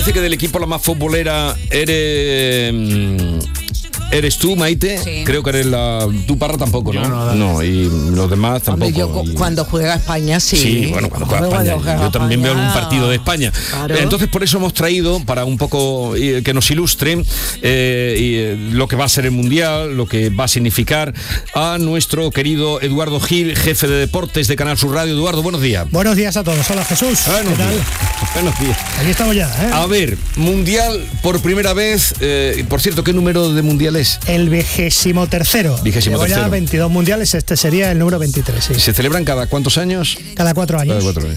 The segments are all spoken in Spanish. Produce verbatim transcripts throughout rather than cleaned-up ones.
Parece que del equipo la más futbolera eres... ¿Eres tú, Maite? Sí. Creo que eres la... Tú, Parra, tampoco, ¿no? Yo no, no, y los demás tampoco. Hombre, yo y... cuando juega España, sí. Sí, bueno, cuando juega Hombre, España. cuando juega Yo también España, veo un partido de España. Claro. Entonces, por eso hemos traído, para un poco eh, que nos ilustre eh, y, eh, lo que va a ser el Mundial, lo que va a significar, a nuestro querido Eduardo Gil, jefe de deportes de Canal Sur Radio. Eduardo, buenos días. Buenos días a todos. Hola, Jesús. Buenos ¿Qué tal? días. Buenos días. Aquí estamos ya, ¿eh? A ver, Mundial por primera vez. Eh, por cierto, ¿qué número de Mundial es? El vigésimo tercero. Vigésimo Llevo ya tercero. veintidós mundiales, este sería el número veintitrés, sí. ¿Se celebran cada cuántos años? Cada cuatro años. Cada cuatro años.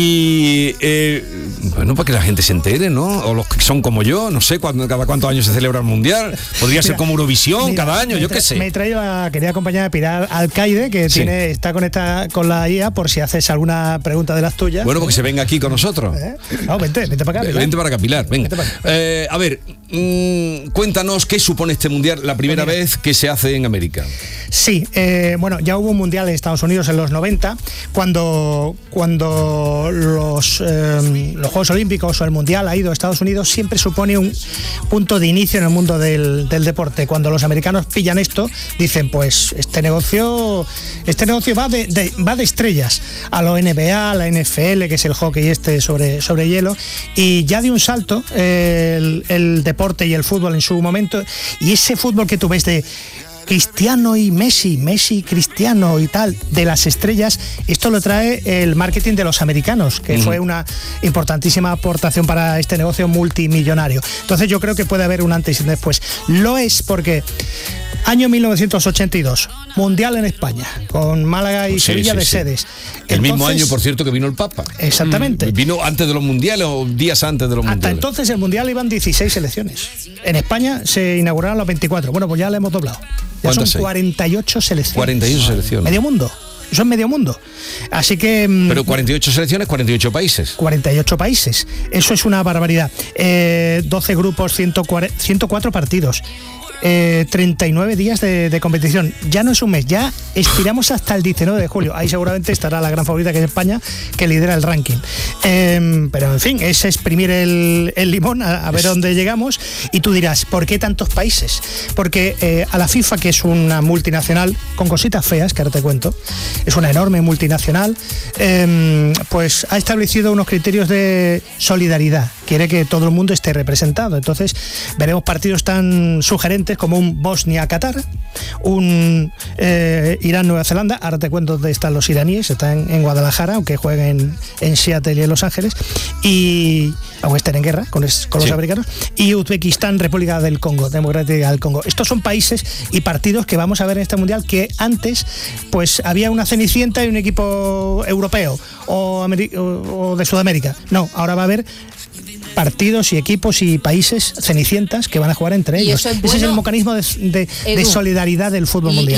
Y, eh, bueno, para que la gente se entere, ¿no? O los que son como yo, no sé cuándo, cada cuántos años se celebra el Mundial. Podría ser Mira, como Eurovisión mira, cada año, me yo tra- qué sé. Me he traído a querida compañera Pilar Alcaide, que Sí. tiene, está conectada con la I A por si haces alguna pregunta de las tuyas. Bueno, porque se venga aquí con nosotros. ¿Eh? No, vente, vente para acá. Pilar. Vente para acá, Pilar, venga. Vente para acá. Eh, a ver, mmm, cuéntanos qué supone este Mundial, la primera Pues mira. vez que se hace en América. Sí, eh, bueno, ya hubo un mundial en Estados Unidos en los noventa, cuando, cuando los, eh, los Juegos Olímpicos o el Mundial ha ido a Estados Unidos, siempre supone un punto de inicio en el mundo del, del deporte. Cuando los americanos pillan esto, dicen, pues este negocio este negocio va de, de- va de estrellas, a la N B A, a la N F L, que es el hockey este sobre, sobre hielo, y ya dio un salto eh, el, el deporte y el fútbol en su momento, y ese fútbol que tú ves de Cristiano y Messi, Messi, Cristiano y tal, de las estrellas, esto lo trae el marketing de los americanos, que Uh-huh. fue una importantísima aportación para este negocio multimillonario. Entonces yo creo que puede haber un antes y un después. Lo es porque año mil novecientos ochenta y dos, Mundial en España, con Málaga y Sí, Sevilla sí, de sí. sedes. El mismo Entonces, año, por cierto, que vino el Papa. Exactamente. ¿Vino antes de los Mundiales o días antes de los Hasta Mundiales? entonces el Mundial iban dieciséis selecciones. En España se inauguraron las veinticuatro. Bueno, pues ya le hemos doblado. Ya son ¿Cuántas hay? cuarenta y ocho selecciones. cuarenta y ocho selecciones. Medio mundo. Eso es medio mundo. Así que... mm, Pero cuarenta y ocho selecciones, cuarenta y ocho países. cuarenta y ocho países. Eso es una barbaridad. Eh, doce grupos, ciento cuarenta, ciento cuatro partidos. Eh, treinta y nueve días de, de competición. Ya no es un mes, ya expiramos hasta el diecinueve de julio. Ahí seguramente estará la gran favorita, que es España, que lidera el ranking. Eh, pero en fin, es exprimir el, el limón a, a ver dónde llegamos. Y tú dirás, ¿por qué tantos países? Porque eh, a la FIFA, que es una multinacional con cositas feas, que ahora te cuento, es una enorme multinacional, eh, pues ha establecido unos criterios de solidaridad. Quiere que todo el mundo esté representado. Entonces veremos partidos tan sugerentes como un Bosnia-Qatar, un eh, Irán-Nueva Zelanda. Ahora te cuento dónde están los iraníes, están en Guadalajara, aunque jueguen en Seattle y en Los Ángeles, y aunque estén en guerra con, es, con los Sí. americanos, y Uzbekistán, República del Congo, Democrática del Congo. Estos son países y partidos que vamos a ver en este Mundial, que antes pues había una cenicienta y un equipo europeo o, ameri- o, o de Sudamérica. No, ahora va a haber partidos y equipos y países cenicientas que van a jugar entre Y ellos. eso es Ese es bueno, el mecanismo de, de- de Edu. solidaridad del fútbol Y- mundial.